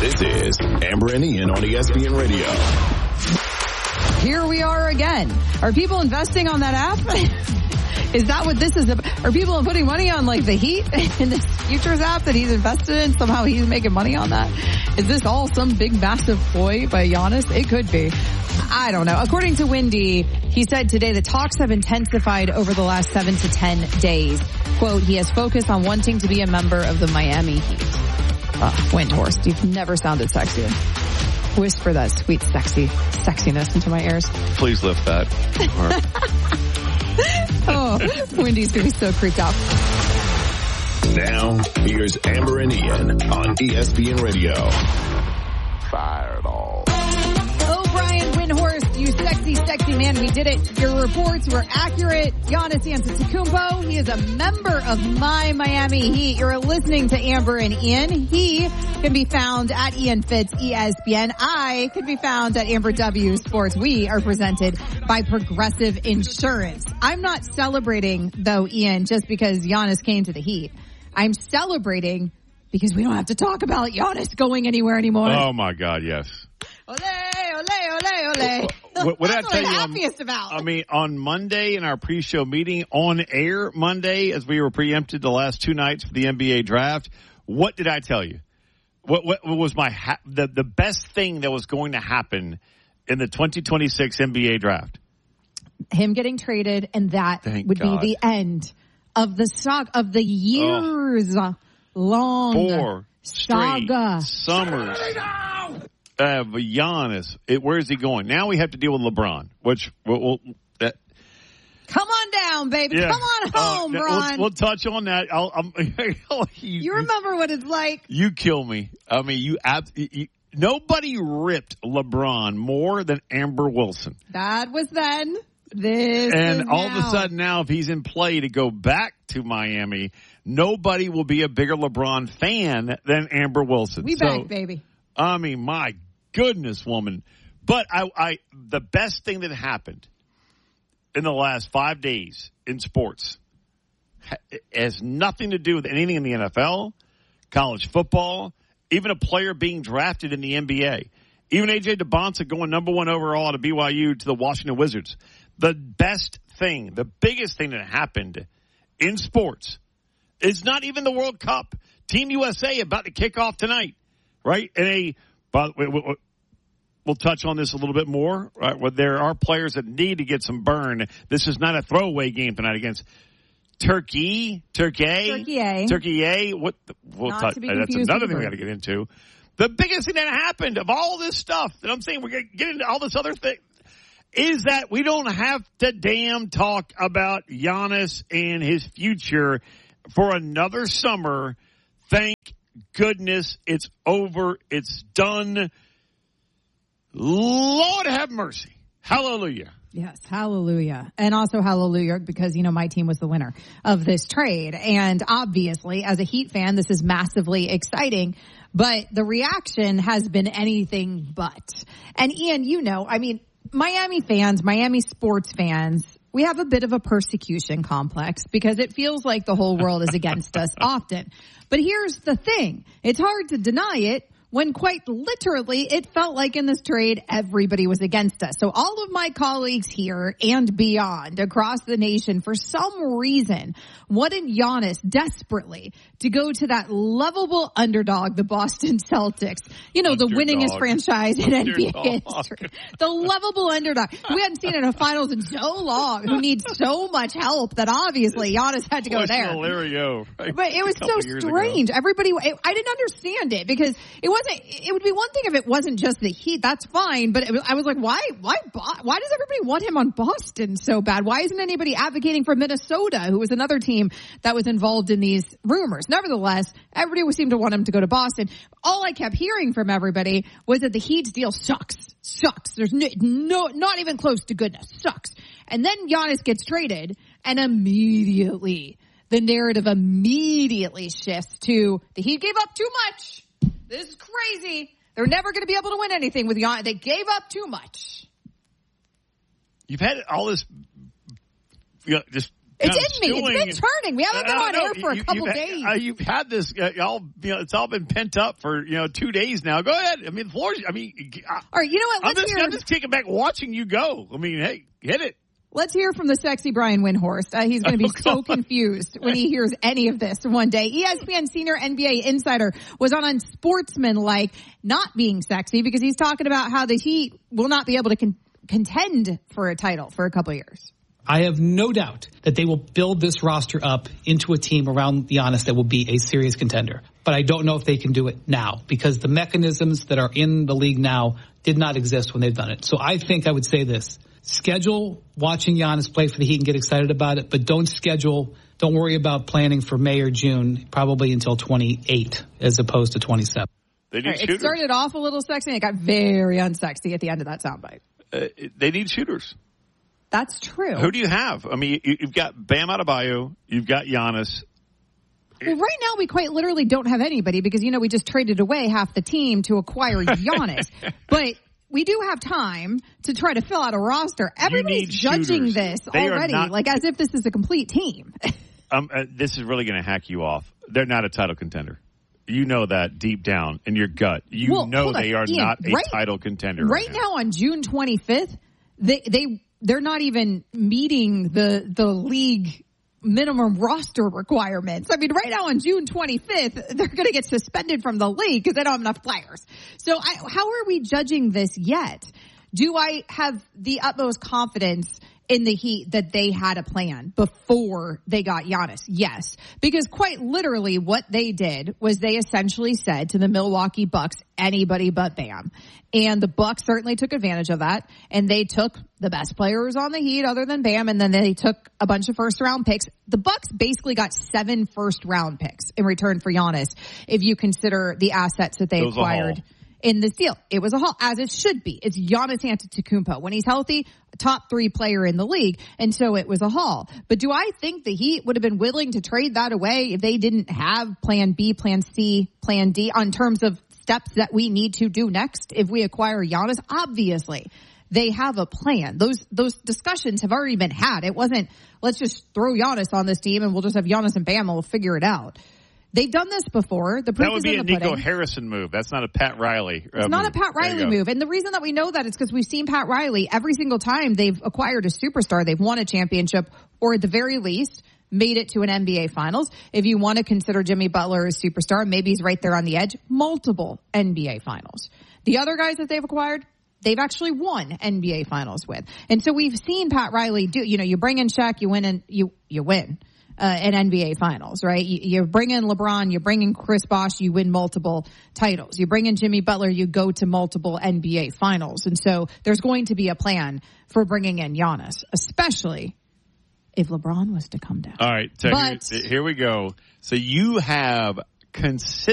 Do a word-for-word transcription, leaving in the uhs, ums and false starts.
This is Amber and Ian on E S P N Radio. Here we are again. Are people investing on that app? Is that what this is about? Are people putting money on like the Heat in this futures app that he's invested in? Somehow he's making money on that? Is this all some big massive ploy by Giannis? It could be. I don't know. According to Windy, he said today the talks have intensified over the last seven to ten days. Quote, he has focused on wanting to be a member of the Miami Heat. Uh, Windhorst, you've never sounded sexier. Whisper that sweet, sexy sexiness into my ears. Please lift that. Oh, Wendy's going to be so creeped out. Now, here's Amber and Ian on E S P N Radio. Fireball. Oh, Brian Windhorst, you sexy, sexy man. We did it. Your reports were accurate. Giannis Antetokounmpo, he is a member of my Miami Heat. You're listening to Amber and Ian. He can be found at Ian Fitz E S P N. I can be found at Amber W Sports. We are presented by Progressive Insurance. I'm not celebrating, though, Ian, just because Giannis came to the Heat. I'm celebrating because we don't have to talk about Giannis going anywhere anymore. Oh, my God, yes. Ole, ole, ole, ole. What, what That's I tell what you I'm on, happiest about. I mean, on Monday in our pre-show meeting, on air Monday, as we were preempted the last two nights for the N B A draft, what did I tell you? What, what was my ha- the the best thing that was going to happen in the twenty twenty-six N B A draft? Him getting traded, and that Thank would God. be the end of the saga of the years oh. long Four saga. Summers. Uh, Giannis, it, where is he going? Now we have to deal with LeBron, which we'll, we'll that. Come on down, baby. Yeah. Come on home, uh, Ron. We'll, we'll touch on that. I'll, I'm, you, you remember what it's like? You kill me. I mean, you, ab- you nobody ripped LeBron more than Amber Wilson. That was then. This and is all now. of a sudden now, if he's in play to go back to Miami, nobody will be a bigger LeBron fan than Amber Wilson. We so, back, baby. I mean, my goodness, woman. But I, I, the best thing that happened in the last five days in sports has nothing to do with anything in the N F L, college football, even a player being drafted in the N B A. Even A J DeBonsa going number one overall to B Y U to the Washington Wizards. The best thing, the biggest thing that happened in sports is not even the World Cup. Team U S A about to kick off tonight, right? And a, but we'll touch on this a little bit more, right? Well, there are players that need to get some burn. This is not a throwaway game tonight against Turkey, Turkey, Turkey, Turkey. What? The, we'll Not touch. to be That's confused another with thing we bird. got to get into. The biggest thing that happened of all this stuff that I'm saying we're going to get into all this other thing is that we don't have to damn talk about Giannis and his future for another summer. Thank goodness it's over. It's done. Lord have mercy. Hallelujah. Yes, hallelujah. And also hallelujah because, you know, my team was the winner of this trade. And obviously, as a Heat fan, this is massively exciting. But the reaction has been anything but. And Ian, you know, I mean, Miami fans, Miami sports fans, we have a bit of a persecution complex because it feels like the whole world is against us often. But here's the thing. It's hard to deny it when quite literally it felt like in this trade everybody was against us. So all of my colleagues here and beyond across the nation, for some reason, wanted Giannis desperately to go to that lovable underdog, the Boston Celtics. You know, Underdog. the winningest franchise in N B A Underdog. history. The lovable underdog. We hadn't seen it in a finals in so long, who needs so much help that obviously Giannis had to go there. Hilario, right? But it was so strange. Ago. Everybody, it, I didn't understand it because it wasn't, it would be one thing if it wasn't just the Heat. That's fine. But it was, I was like, why, why, why does everybody want him on Boston so bad? Why isn't anybody advocating for Minnesota, who was another team that was involved in these rumors? Nevertheless, everybody seemed to want him to go to Boston. All I kept hearing from everybody was that the Heat's deal sucks, sucks. There's no, no not even close to goodness, sucks. And then Giannis gets traded and immediately the narrative immediately shifts to the Heat gave up too much. This is crazy. They're never going to be able to win anything with Giannis. They gave up too much. You've had all this, you know, just It's in me. It's been turning. We haven't been on air for a couple days. Uh, you've had this. Uh, all you know, it's all been pent up for you know two days now. Go ahead. I mean, the floor. I mean, uh, all right. You know what? I'm Let's just, hear. I'm just kicking back, watching you go. I mean, hey, hit it. Let's hear from the sexy Brian Windhorst. Uh, he's going to be oh, so confused when he hears any of this one day. E S P N senior N B A insider was on Unsportsmanlike not being sexy because he's talking about how the Heat will not be able to con- contend for a title for a couple of years. I have no doubt that they will build this roster up into a team around Giannis that will be a serious contender. But I don't know if they can do it now because the mechanisms that are in the league now did not exist when they've done it. So I think I would say this. Schedule watching Giannis play for the Heat and get excited about it, but don't schedule, don't worry about planning for May or June, probably until twenty-eight as opposed to twenty-seven. They need right, shooters. It started off a little sexy and it got very unsexy at the end of that soundbite. Uh, they need shooters. That's true. Who do you have? I mean, you, you've got Bam Adebayo, you've got Giannis. Well, right now we quite literally don't have anybody because, you know, we just traded away half the team to acquire Giannis. But we do have time to try to fill out a roster. Everybody's judging shooters. this they already, not, like as if this is a complete team. um, uh, this is really going to hack you off. They're not a title contender. You know that deep down in your gut. You well, know they are Ian, not a right, title contender. Right, right now. now on June twenty-fifth, they they they're not even meeting the the league minimum roster requirements. I mean, right now on June twenty-fifth, they're going to get suspended from the league because they don't have enough players. So I, how are we judging this yet? Do I have the utmost confidence in the Heat that they had a plan before they got Giannis? Yes. Because quite literally what they did was they essentially said to the Milwaukee Bucks, anybody but Bam. And the Bucks certainly took advantage of that. And they took the best players on the Heat other than Bam. And then they took a bunch of first round picks. The Bucks basically got seven first round picks in return for Giannis if you consider the assets that they Those acquired in this deal. It was a haul, as it should be. It's Giannis Antetokounmpo. When he's healthy, a top three player in the league, and so it was a haul. But do I think the Heat would have been willing to trade that away if they didn't have plan B, plan C, plan D on terms of steps that we need to do next if we acquire Giannis? Obviously, they have a plan. Those those discussions have already been had. It wasn't, let's just throw Giannis on this team and we'll just have Giannis and Bam and we'll figure it out. They've done this before. The proof that would is be in a the Nico pudding. Harrison move. That's not a Pat Riley. Uh, it's not move. a Pat Riley move. And the reason that we know that is because we've seen Pat Riley every single time they've acquired a superstar. They've won a championship or at the very least made it to an N B A finals. If you want to consider Jimmy Butler a superstar, maybe he's right there on the edge. Multiple N B A finals. The other guys that they've acquired, they've actually won N B A finals with. And so we've seen Pat Riley do, you know, you bring in Shaq, you win and you, you win. Uh, in N B A finals, right? You, you bring in LeBron, you bring in Chris Bosh, you win multiple titles. You bring in Jimmy Butler, you go to multiple N B A finals. And so there's going to be a plan for bringing in Giannis, especially if LeBron was to come down. All right. So but, here, here we go. So you have consistent